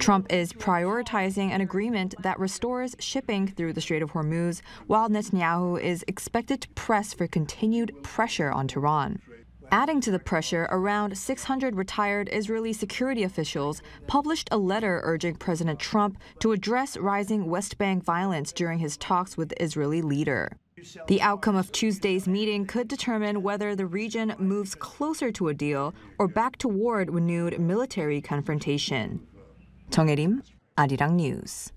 Trump is prioritizing an agreement that restores shipping through the Strait of Hormuz, while Netanyahu is expected to press for continued pressure on Tehran. Adding to the pressure, around 600 retired Israeli security officials published a letter urging President Trump to address rising West Bank violence during his talks with the Israeli leader. The outcome of Tuesday's meeting could determine whether the region moves closer to a deal or back toward renewed military confrontation. 정혜림, 아리랑 뉴스.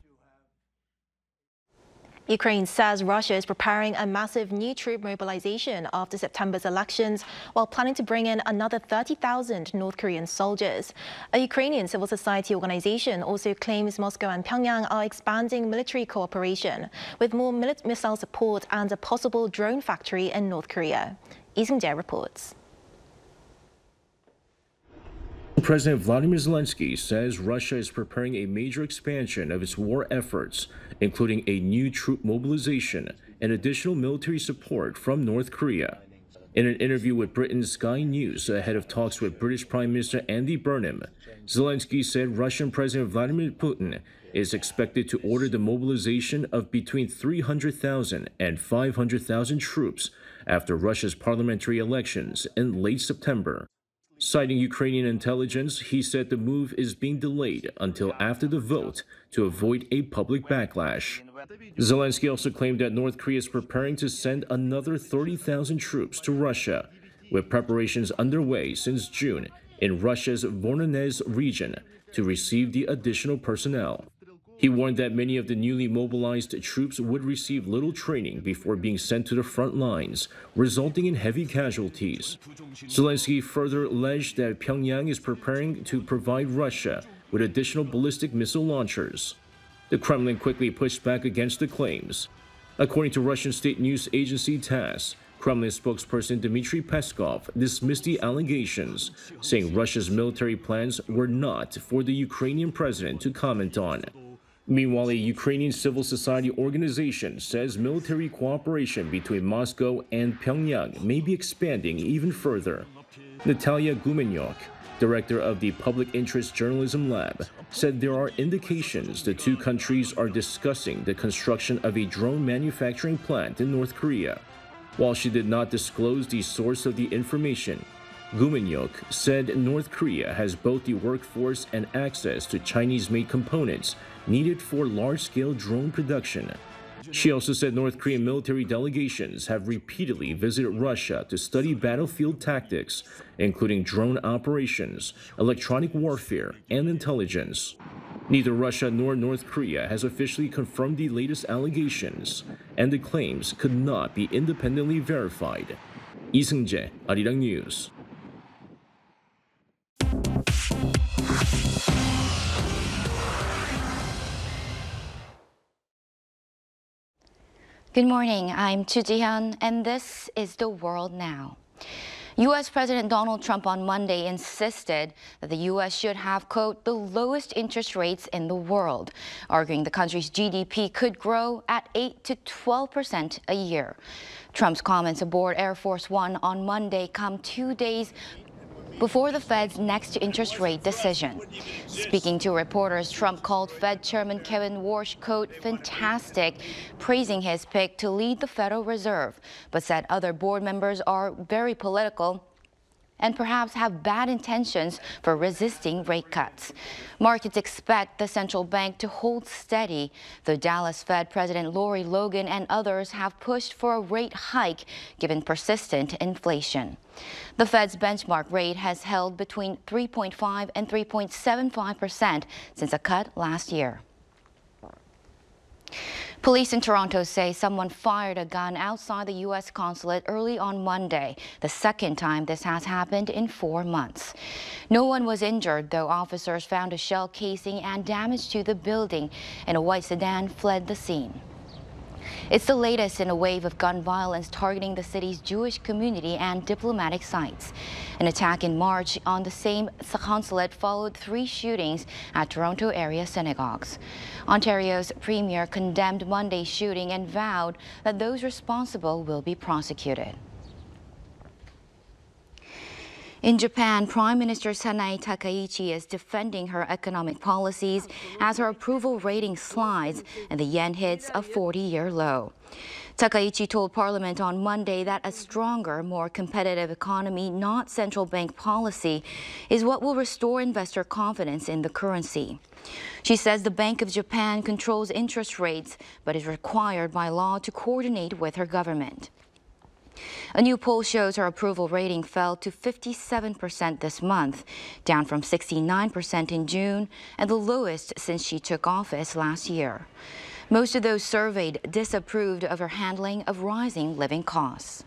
Ukraine says Russia is preparing a massive new troop mobilization after September's elections, while planning to bring in another 30,000 North Korean soldiers. A Ukrainian civil society organization also claims Moscow and Pyongyang are expanding military cooperation, with more missile support and a possible drone factory in North Korea. Lee Seung-jae reports. President Vladimir Zelensky says Russia is preparing a major expansion of its war efforts, including a new troop mobilization and additional military support from North Korea. In an interview with Britain's Sky News ahead of talks with British Prime Minister Andy Burnham, Zelensky said Russian President Vladimir Putin is expected to order the mobilization of between 300,000 and 500,000 troops after Russia's parliamentary elections in late September. Citing Ukrainian intelligence, he said the move is being delayed until after the vote to avoid a public backlash. Zelensky also claimed that North Korea is preparing to send another 30,000 troops to Russia, with preparations underway since June in Russia's Voronezh region to receive the additional personnel. He warned that many of the newly mobilized troops would receive little training before being sent to the front lines, resulting in heavy casualties. Zelensky further alleged that Pyongyang is preparing to provide Russia with additional ballistic missile launchers. The Kremlin quickly pushed back against the claims. According to Russian state news agency TASS, Kremlin spokesperson Dmitry Peskov dismissed the allegations, saying Russia's military plans were not for the Ukrainian president to comment on. Meanwhile, a Ukrainian civil society organization says military cooperation between Moscow and Pyongyang may be expanding even further. Natalia Gumenyuk, director of the Public Interest Journalism Lab, said there are indications the two countries are discussing the construction of a drone manufacturing plant in North Korea. While she did not disclose the source of the information, Gumenyuk said North Korea has both the workforce and access to Chinese-made components needed for large-scale drone production. She also said North Korean military delegations have repeatedly visited Russia to study battlefield tactics, including drone operations, electronic warfare, and intelligence. Neither Russia nor North Korea has officially confirmed the latest allegations, and the claims could not be independently verified. Lee Seung-jae, Arirang News. Good morning, I'm Chu Ji-hyun, and this is The World Now. U.S. President Donald Trump on Monday insisted that the U.S. should have, quote, the lowest interest rates in the world, arguing the country's GDP could grow at 8 to 12% a year. Trump's comments aboard Air Force One on Monday come 2 days before the Fed's next interest rate decision. Speaking to reporters, Trump called Fed Chairman Kevin Warsh, quote, fantastic, praising his pick to lead the Federal Reserve, but said other board members are very political and perhaps have bad intentions for resisting rate cuts. Markets expect the central bank to hold steady. The Dallas Fed President Lori Logan and others have pushed for a rate hike given persistent inflation. The Fed's benchmark rate has held between 3.5 and 3.75% since a cut last year. Police in Toronto say someone fired a gun outside the U.S. consulate early on Monday, the second time this has happened in 4 months. No one was injured, though officers found a shell casing and damage to the building, and a white sedan fled the scene. It's the latest in a wave of gun violence targeting the city's Jewish community and diplomatic sites. An attack in March on the same consulate followed 3 shootings at Toronto area synagogues. Ontario's premier condemned Monday's shooting and vowed that those responsible will be prosecuted. In Japan, Prime Minister Sanae Takaichi is defending her economic policies as her approval rating slides and the yen hits a 40-year low. Takaichi told Parliament on Monday that a stronger, more competitive economy, not central bank policy, is what will restore investor confidence in the currency. She says the Bank of Japan controls interest rates, but is required by law to coordinate with her government. A new poll shows her approval rating fell to 57% this month, down from 69% in June and the lowest since she took office last year. Most of those surveyed disapproved of her handling of rising living costs.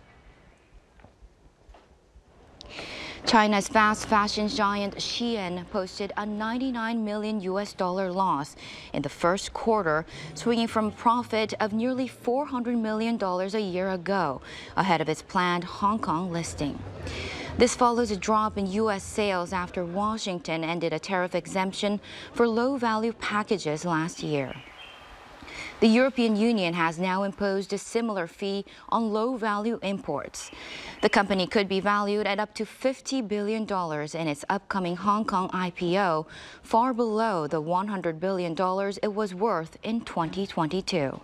China's fast fashion giant Shein posted a $99 million loss in the first quarter, swinging from a profit of nearly $400 million a year ago, ahead of its planned Hong Kong listing. This follows a drop in U.S. sales after Washington ended a tariff exemption for low-value packages last year. The European Union has now imposed a similar fee on low-value imports. The company could be valued at up to $50 billion in its upcoming Hong Kong IPO, far below the $100 billion it was worth in 2022.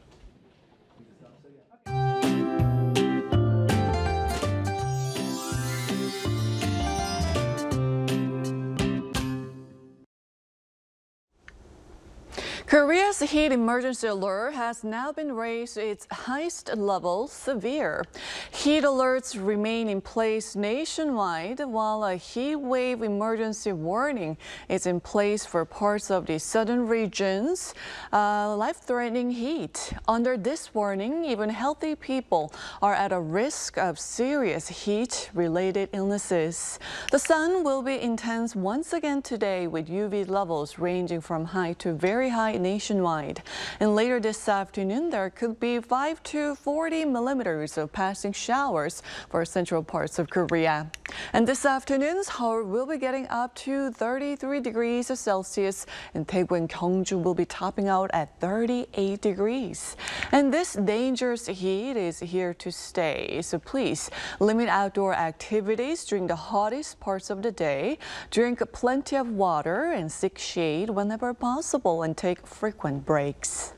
Korea's heat emergency alert has now been raised to its highest level, severe. Heat alerts remain in place nationwide, while a heat wave emergency warning is in place for parts of the southern regions. Life-threatening heat. Under this warning, even healthy people are at a risk of serious heat-related illnesses. The sun will be intense once again today, with UV levels ranging from high to very high nationwide. And later this afternoon, there could be 5 to 40 millimeters of passing showers for central parts of Korea. And this afternoon, Seoul will be getting up to 33 degrees Celsius, and Daegu and Gyeongju will be topping out at 38 degrees. And this dangerous heat is here to stay, so please limit outdoor activities during the hottest parts of the day. Drink plenty of water and seek shade whenever possible, and take frequent breaks.